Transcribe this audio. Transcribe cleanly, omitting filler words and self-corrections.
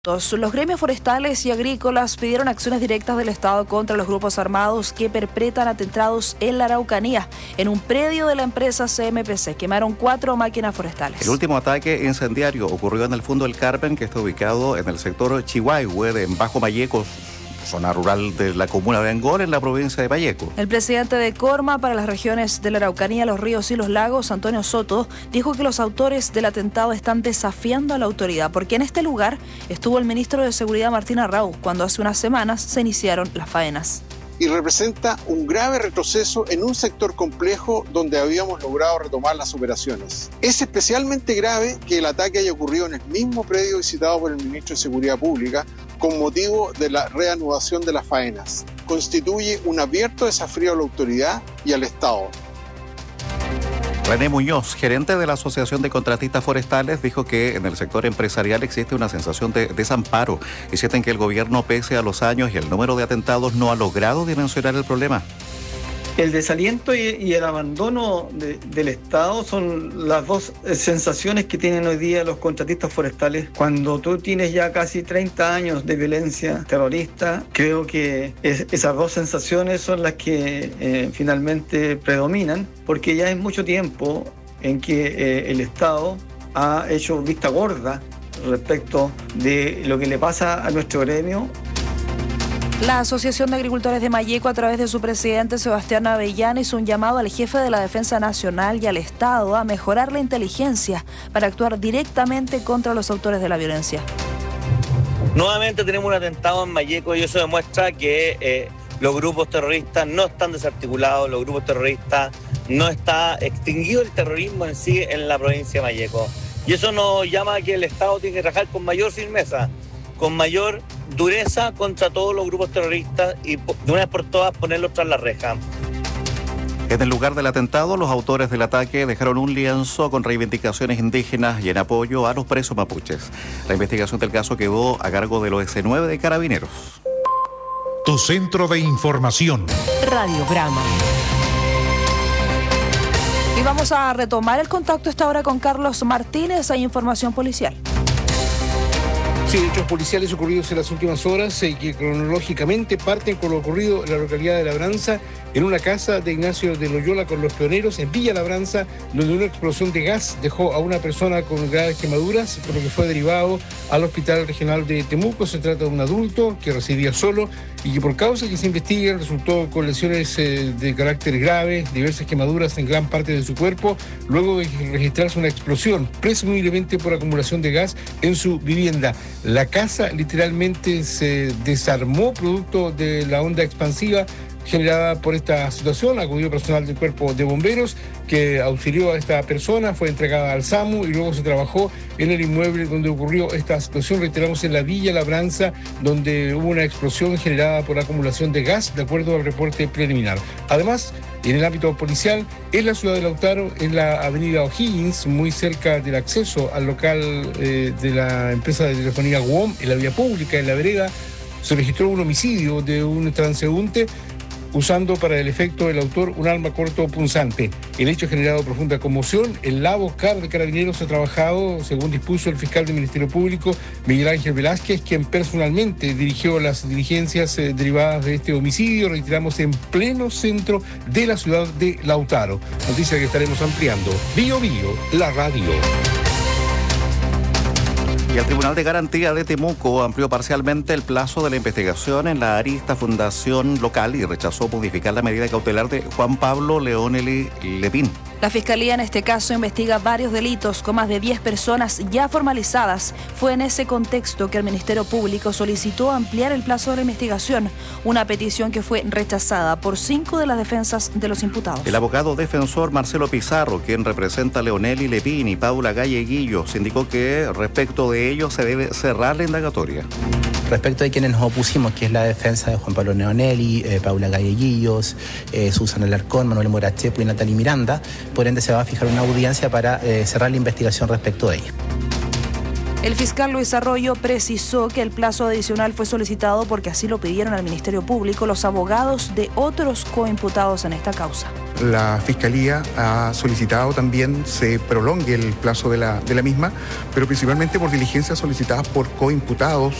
Los gremios forestales y agrícolas pidieron acciones directas del Estado contra los grupos armados que perpetran atentados en la Araucanía. En un predio de la empresa CMPC quemaron 4 máquinas forestales. El último ataque incendiario ocurrió en el Fundo del Carmen, que está ubicado en el sector Chihuahue, en Bajo Malleco, zona rural de la comuna de Angol, en la provincia de Malleco. El presidente de Corma para las regiones de la Araucanía, los ríos y los lagos, Antonio Soto, dijo que los autores del atentado están desafiando a la autoridad, porque en este lugar estuvo el ministro de Seguridad, Martín Arrau, cuando hace unas semanas se iniciaron las faenas. Y representa un grave retroceso en un sector complejo donde habíamos logrado retomar las operaciones. Es especialmente grave que el ataque haya ocurrido en el mismo predio visitado por el ministro de Seguridad Pública con motivo de la reanudación de las faenas. Constituye un abierto desafío a la autoridad y al Estado. René Muñoz, gerente de la Asociación de Contratistas Forestales, dijo que en el sector empresarial existe una sensación de desamparo y sienten que el gobierno, pese a los años y el número de atentados, no ha logrado dimensionar el problema. El desaliento y el abandono del Estado son las dos sensaciones que tienen hoy día los contratistas forestales. Cuando tú tienes ya casi 30 años de violencia terrorista, creo que esas dos sensaciones son las que finalmente predominan, porque ya es mucho tiempo en que el Estado ha hecho vista gorda respecto de lo que le pasa a nuestro gremio. La Asociación de Agricultores de Malleco, a través de su presidente Sebastián Avellana, hizo un llamado al jefe de la Defensa Nacional y al Estado a mejorar la inteligencia para actuar directamente contra los autores de la violencia. Nuevamente tenemos un atentado en Malleco y eso demuestra que los grupos terroristas no están desarticulados, los grupos terroristas no está extinguido el terrorismo en sí en la provincia de Malleco. Y eso nos llama a que el Estado tiene que trabajar con mayor firmeza, con mayor dureza contra todos los grupos terroristas y de una vez por todas ponerlos tras la reja. En el lugar del atentado, los autores del ataque dejaron un lienzo con reivindicaciones indígenas y en apoyo a los presos mapuches. La investigación del caso quedó a cargo del OS9 de Carabineros. Tu centro de información. Radiograma. Y vamos a retomar el contacto esta hora con Carlos Martínez. Hay información policial. Sí, hechos policiales ocurridos en las últimas horas que cronológicamente parten con lo ocurrido en la localidad de Labranza, en una casa de Ignacio de Loyola con los Pioneros, en Villa Labranza, donde una explosión de gas dejó a una persona con graves quemaduras, por lo que fue derivado al Hospital Regional de Temuco. Se trata de un adulto que residía solo y que por causa que se investiga resultó con lesiones de carácter grave, diversas quemaduras en gran parte de su cuerpo, luego de registrarse una explosión, presumiblemente por acumulación de gas en su vivienda. La casa literalmente se desarmó producto de la onda expansiva generada por esta situación. Acudió personal del cuerpo de bomberos que auxilió a esta persona, fue entregada al SAMU y luego se trabajó en el inmueble donde ocurrió esta situación. Reiteramos, en la Villa Labranza, donde hubo una explosión generada por acumulación de gas, de acuerdo al reporte preliminar. Además, en el ámbito policial, en la ciudad de Lautaro, en la avenida O'Higgins, muy cerca del acceso al local de la empresa de telefonía WOM, en la vía pública, en la vereda, se registró un homicidio de un transeúnte usando para el efecto del autor un arma cortopunzante. El hecho ha generado profunda conmoción. El Labo CAR de Carabineros ha trabajado, según dispuso el fiscal del Ministerio Público, Miguel Ángel Velázquez, quien personalmente dirigió las diligencias derivadas de este homicidio. Reiteramos, en pleno centro de la ciudad de Lautaro. Noticia que estaremos ampliando. Bio Bio, la radio. Y el Tribunal de Garantía de Temuco amplió parcialmente el plazo de la investigación en la arista fundación local y rechazó modificar la medida cautelar de Juan Pablo Leoneli Lepín. La Fiscalía en este caso investiga varios delitos con más de 10 personas ya formalizadas. Fue en ese contexto que el Ministerio Público solicitó ampliar el plazo de la investigación, una petición que fue rechazada por 5 de las defensas de los imputados. El abogado defensor Marcelo Pizarro, quien representa a Leoneli Lepín y Paula Galleguillos, indicó que respecto de ello se debe cerrar la indagatoria. Respecto de quienes nos opusimos, que es la defensa de Juan Pablo Leoneli, Paula Galleguillos, Susana Alarcón, Manuel Morachepo y Natalie Miranda, por ende se va a fijar una audiencia para cerrar la investigación respecto de ella. El fiscal Luis Arroyo precisó que el plazo adicional fue solicitado porque así lo pidieron al Ministerio Público los abogados de otros coimputados en esta causa. la Fiscalía ha solicitado también se prolongue el plazo de la misma, pero principalmente por diligencias solicitadas por coimputados